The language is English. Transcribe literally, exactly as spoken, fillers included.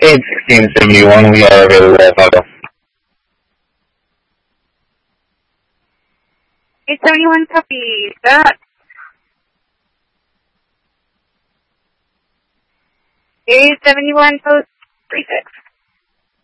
eight sixteen seventy-one, we are available at Chicago. eight seventy-one, copy that. eight seventy-one, post three six.